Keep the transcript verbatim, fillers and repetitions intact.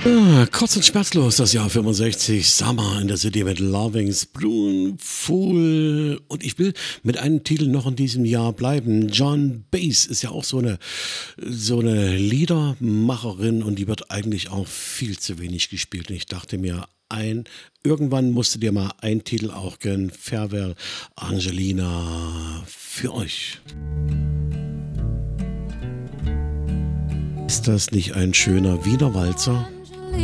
Ah, kurz und schmerzlos, das Jahr fünfundsechzig, Summer in der City mit Loving Spoonful. Und ich will mit einem Titel noch in diesem Jahr bleiben. John Bass ist ja auch so eine, so eine Liedermacherin und die wird eigentlich auch viel zu wenig gespielt. Und ich dachte mir, ein, irgendwann musst du dir mal einen Titel auch gönnen. Farewell, Angelina, für euch. Ist das nicht ein schöner Wiener Walzer?